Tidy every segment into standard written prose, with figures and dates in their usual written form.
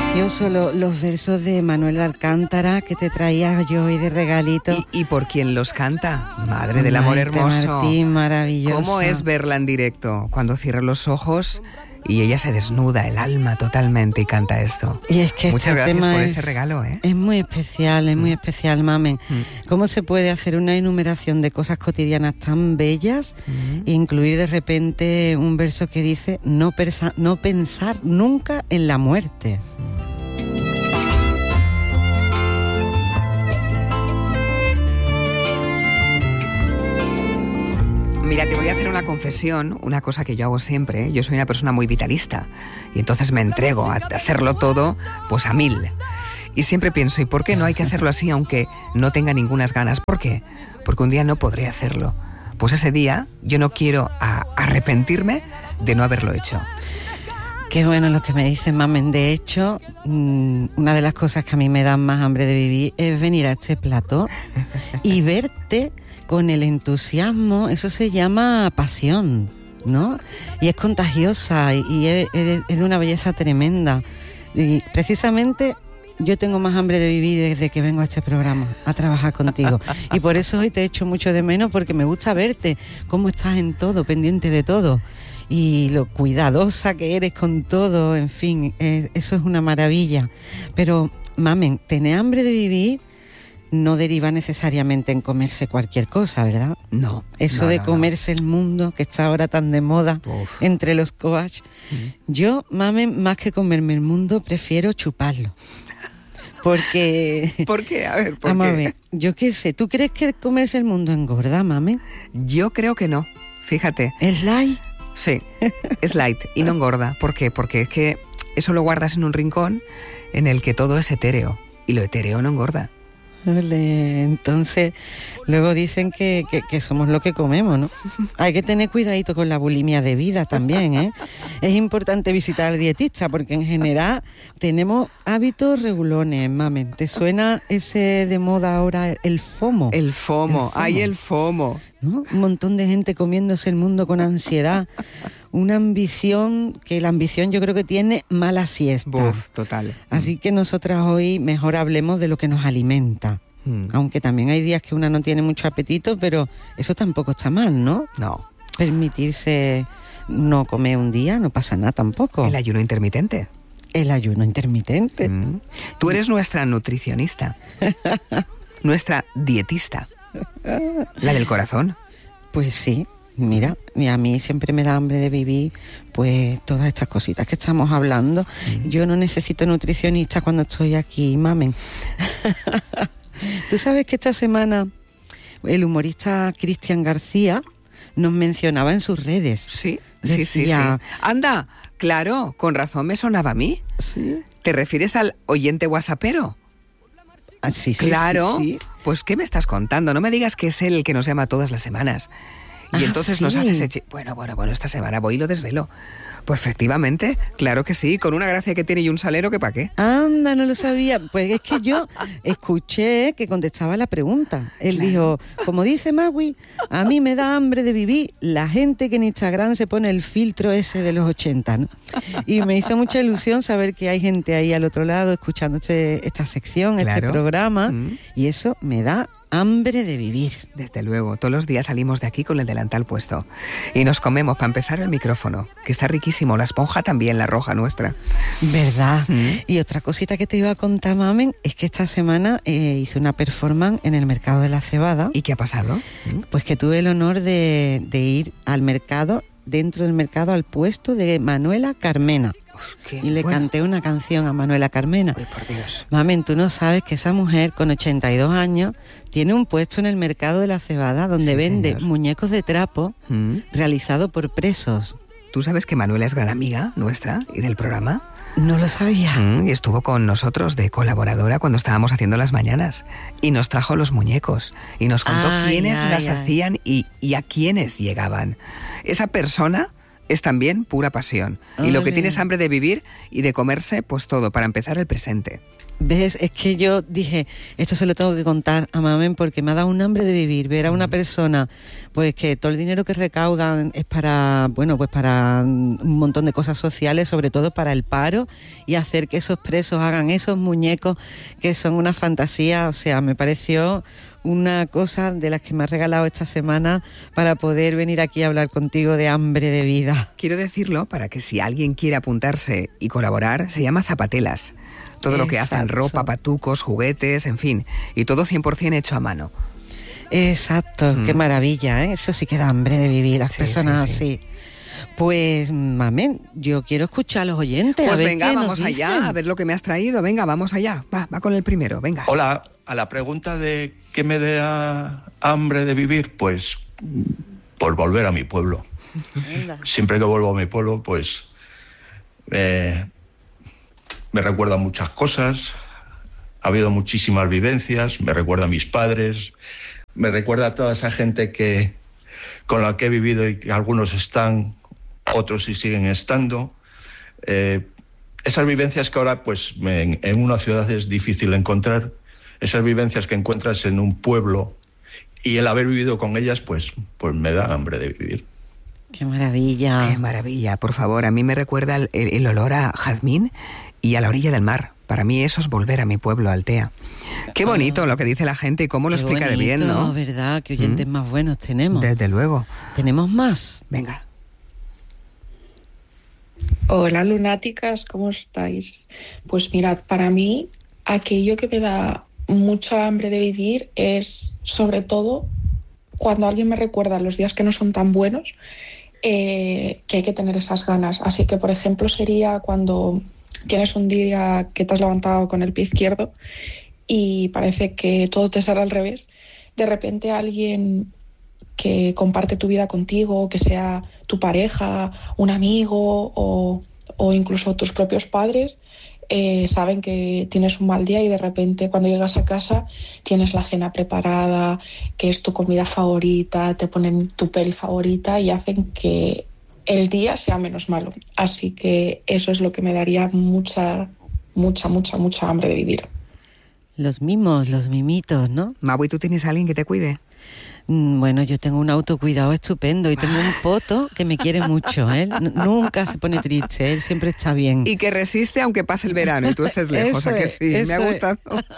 preciosos los versos de Manuel Alcántara que te traía yo hoy de regalito. ¿Y por quién los canta? Madre del amor hermoso. Martín, maravillosa. ¿Cómo es verla en directo? Cuando cierra los ojos y ella se desnuda el alma totalmente y canta esto. Y es que muchas gracias por este regalo, ¿eh? Es muy especial, mamen. ¿Cómo se puede hacer una enumeración de cosas cotidianas tan bellas e incluir de repente un verso que dice no pensar nunca en la muerte? Mira, te voy a hacer una confesión, una cosa que yo hago siempre. Yo soy una persona muy vitalista y entonces me entrego a hacerlo todo pues a 1000. Y siempre pienso, ¿y por qué no hay que hacerlo así aunque no tenga ningunas ganas? ¿Por qué? Porque un día no podré hacerlo. Pues ese día yo no quiero arrepentirme de no haberlo hecho. Qué bueno lo que me dice, mamen. De hecho, una de las cosas que a mí me dan más hambre de vivir es venir a este plató y verte con el entusiasmo. Eso se llama pasión, ¿no? Y es contagiosa y es de una belleza tremenda. Y precisamente yo tengo más hambre de vivir desde que vengo a este programa a trabajar contigo. Y por eso hoy te echo mucho de menos, porque me gusta verte, cómo estás en todo, pendiente de todo. Y lo cuidadosa que eres con todo, en fin, eso es una maravilla. Pero, mamen, tener hambre de vivir no deriva necesariamente en comerse cualquier cosa, ¿verdad? No. Eso de comerse el mundo, que está ahora tan de moda entre los coach. Yo, mamen, más que comerme el mundo, prefiero chuparlo. Porque... ¿Por qué? A ver, ¿por vamos qué? A ver, yo qué sé, ¿tú crees que comerse el mundo engorda, mamen? Yo creo que no, fíjate. ¿Es light? Sí, es light y no engorda. ¿Por qué? Porque es que eso lo guardas en un rincón en el que todo es etéreo y lo etéreo no engorda. Vale, entonces luego dicen que somos lo que comemos, ¿no? Hay que tener cuidadito con la bulimia de vida también, ¿eh? Es importante visitar al dietista porque en general tenemos hábitos regulones, mamen. ¿Te suena ese de moda ahora, el FOMO? El FOMO, hay el FOMO. ¿No? Un montón de gente comiéndose el mundo con ansiedad. Una ambición, que la ambición yo creo que tiene mala siesta. Buf, total. Así que nosotras hoy mejor hablemos de lo que nos alimenta. Aunque también hay días que una no tiene mucho apetito, pero eso tampoco está mal, ¿no? No. Permitirse no comer un día no pasa nada tampoco. El ayuno intermitente. El ayuno intermitente. Tú eres nuestra nutricionista. Nuestra dietista. La del corazón. Pues sí. Mira, y a mí siempre me da hambre de vivir pues todas estas cositas que estamos hablando. Yo no necesito nutricionista cuando estoy aquí, mamen. Tú sabes que esta semana el humorista Cristian García nos mencionaba en sus redes. Sí, Decía, sí. Anda, claro, con razón me sonaba a mí. ¿Sí? ¿Te refieres al oyente whatsappero? Ah, sí, claro. Sí. Pues ¿qué me estás contando? No me digas que es él el que nos llama todas las semanas. Y entonces ¿sí? nos haces... Bueno, esta semana voy y lo desvelo. Pues efectivamente, claro que sí, con una gracia que tiene y un salero que pa' qué. Anda, no lo sabía. Pues es que yo escuché que contestaba la pregunta. Él dijo, como dice Magui, a mí me da hambre de vivir la gente que en Instagram se pone el filtro ese de los 80, ¿no? Y me hizo mucha ilusión saber que hay gente ahí al otro lado escuchando esta sección, este programa, y eso me da hambre de vivir. Desde luego, todos los días salimos de aquí con el delantal puesto y nos comemos, para empezar, el micrófono, que está riquísimo, la esponja también, la roja nuestra. ¿Verdad? Y otra cosita que te iba a contar, mamen, es que esta semana hice una performance en el Mercado de la Cebada. ¿Y qué ha pasado? Pues que tuve el honor de ir al mercado, dentro del mercado, al puesto de Manuela Carmena. Y le canté una canción a Manuela Carmena. Uy, por Dios. Mamen, tú no sabes que esa mujer con 82 años tiene un puesto en el Mercado de la Cebada donde vende muñecos de trapo realizados por presos. ¿Tú sabes que Manuela es gran amiga nuestra y del programa? No lo sabía. Y estuvo con nosotros de colaboradora cuando estábamos haciendo las mañanas. Y nos trajo los muñecos. Y nos contó quiénes las hacían y a quiénes llegaban. Esa persona es también pura pasión. Y lo que tiene es hambre de vivir y de comerse, pues todo, para empezar el presente. ¿Ves? Es que yo dije, esto se lo tengo que contar a Mamen porque me ha dado un hambre de vivir, ver a una persona, pues que todo el dinero que recaudan es para, bueno, pues para un montón de cosas sociales, sobre todo para el paro, y hacer que esos presos hagan esos muñecos que son una fantasía. O sea, me pareció una cosa de las que me has regalado esta semana para poder venir aquí a hablar contigo de hambre de vida. Quiero decirlo para que si alguien quiere apuntarse y colaborar, se llama Zapatelas. Todo lo que hacen, ropa, patucos, juguetes, en fin, y todo 100% hecho a mano. Exacto, qué maravilla, ¿eh? Eso sí que da hambre de vivir, las personas así. Pues, Mamen, yo quiero escuchar a los oyentes. Pues a ver venga, qué vamos nos allá, dicen. a ver lo que me has traído. Venga, vamos allá. Va con el primero, venga. Hola, a la pregunta de ¿qué me da hambre de vivir? Pues por volver a mi pueblo. Siempre que vuelvo a mi pueblo, pues me recuerda muchas cosas. Ha habido muchísimas vivencias, me recuerda a mis padres, me recuerda a toda esa gente con la que he vivido y que algunos están, otros sí siguen estando. Esas vivencias que ahora pues en una ciudad es difícil encontrar, esas vivencias que encuentras en un pueblo, y el haber vivido con ellas pues me da hambre de vivir. ¡Qué maravilla! ¡Qué maravilla! Por favor, a mí me recuerda el olor a jazmín y a la orilla del mar. Para mí eso es volver a mi pueblo, Altea. Qué bonito lo que dice la gente y cómo lo explica bonito, de bien, ¿no? ¿Verdad? Qué oyentes más buenos tenemos. Desde luego. ¿Tenemos más? Venga. Hola, lunáticas, ¿cómo estáis? Pues mirad, para mí aquello que me da mucha hambre de vivir es, sobre todo, cuando alguien me recuerda los días que no son tan buenos, que hay que tener esas ganas. Así que, por ejemplo, sería cuando tienes un día que te has levantado con el pie izquierdo y parece que todo te sale al revés. De repente alguien que comparte tu vida contigo, que sea tu pareja, un amigo o incluso tus propios padres, saben que tienes un mal día y de repente cuando llegas a casa tienes la cena preparada, que es tu comida favorita, te ponen tu peli favorita y hacen que el día sea menos malo. Así que eso es lo que me daría mucha hambre de vivir. Los mimos, los mimitos, ¿no? Maui, ¿tú tienes a alguien que te cuide? Bueno, yo tengo un autocuidado estupendo y tengo un poto que me quiere mucho. Él nunca se pone triste, él siempre está bien. Y que resiste aunque pase el verano y tú estés lejos, ¿a que sí? Me ha gustado.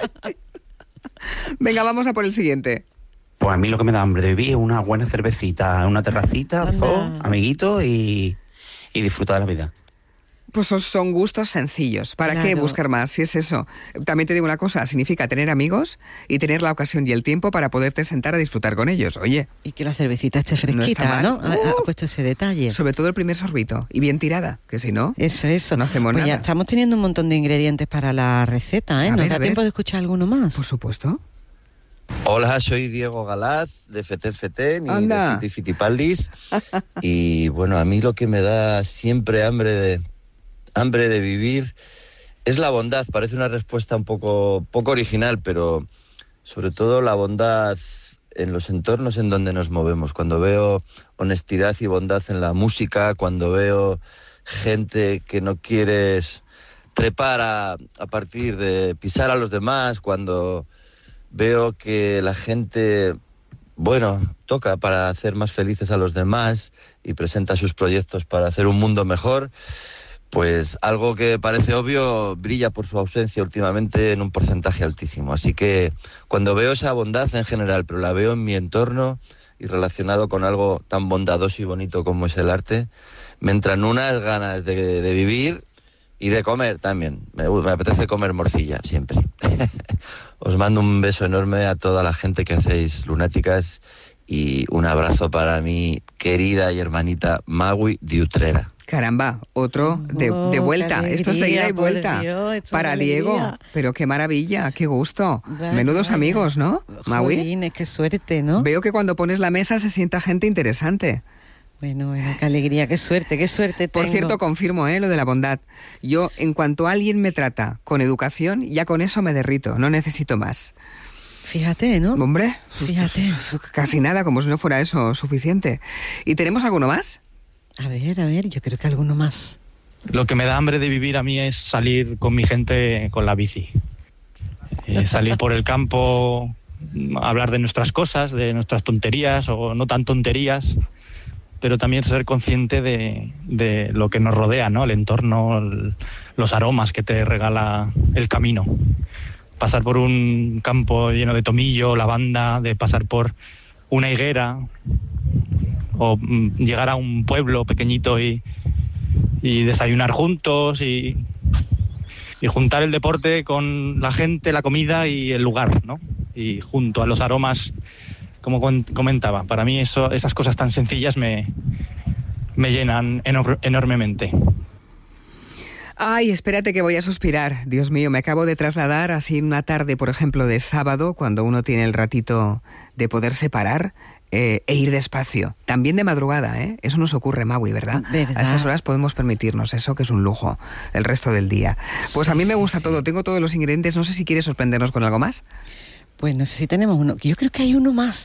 Venga, vamos a por el siguiente. Pues a mí lo que me da hambre de vivir es una buena cervecita, una terracita, zoo, amiguitos y disfrutar de la vida. Pues son gustos sencillos. ¿Para qué buscar más? Si es eso. También te digo una cosa, significa tener amigos y tener la ocasión y el tiempo para poderte sentar a disfrutar con ellos. Oye. Y que la cervecita esté fresquita, ¿no? Ha puesto ese detalle. Sobre todo el primer sorbito. Y bien tirada, que si no, eso. No hacemos nada. Ya estamos teniendo un montón de ingredientes para la receta, ¿eh? ¿Nos da tiempo de escuchar alguno más? Por supuesto. Hola, soy Diego Galaz, de Feten Feten y de Fiti Fitipaldis. Y bueno, a mí lo que me da siempre hambre de vivir es la bondad. Parece una respuesta un poco original, pero sobre todo la bondad en los entornos en donde nos movemos. Cuando veo honestidad y bondad en la música, cuando veo gente que no quieres trepar a partir de pisar a los demás, cuando veo que la gente, toca para hacer más felices a los demás y presenta sus proyectos para hacer un mundo mejor, pues algo que parece obvio brilla por su ausencia últimamente en un porcentaje altísimo. Así que cuando veo esa bondad en general, pero la veo en mi entorno y relacionado con algo tan bondadoso y bonito como es el arte, me entran unas ganas de vivir y de comer también. Me apetece comer morcilla siempre. Os mando un beso enorme a toda la gente que hacéis Lunáticas y un abrazo para mi querida y hermanita Maui de Utrera. Caramba, otro de vuelta. Alegría, esto es de ida y vuelta. Dios, para Diego. Pero qué maravilla, qué gusto. Menudos amigos, ¿no, Maui? Jolines, qué suerte, ¿no? Veo que cuando pones la mesa se sienta gente interesante. Bueno, qué alegría, qué suerte tengo. Por cierto, confirmo lo de la bondad. Yo, en cuanto alguien me trata con educación, ya con eso me derrito, no necesito más. Fíjate, ¿no? Hombre, fíjate. Casi nada, como si no fuera eso suficiente. ¿Y tenemos alguno más? A ver, yo creo que alguno más. Lo que me da hambre de vivir a mí es salir con mi gente con la bici. Salir por el campo, hablar de nuestras cosas, de nuestras tonterías o no tan tonterías, pero también ser consciente de lo que nos rodea, ¿no? El entorno, los aromas que te regala el camino. Pasar por un campo lleno de tomillo, lavanda, de pasar por una higuera o llegar a un pueblo pequeñito y desayunar juntos y juntar el deporte con la gente, la comida y el lugar, ¿no? Y junto a los aromas, como comentaba, para mí esas cosas tan sencillas me llenan enormemente. Ay, espérate que voy a suspirar. Dios mío, me acabo de trasladar así una tarde, por ejemplo, de sábado, cuando uno tiene el ratito de poderse parar e ir despacio. También de madrugada, ¿eh? Eso nos ocurre, Maui, ¿verdad? ¿Verdad? A estas horas podemos permitirnos eso, que es un lujo, el resto del día. Pues a mí me gusta todo, tengo todos los ingredientes. No sé si quieres sorprendernos con algo más. Pues no sé si tenemos uno. Yo creo que hay uno más.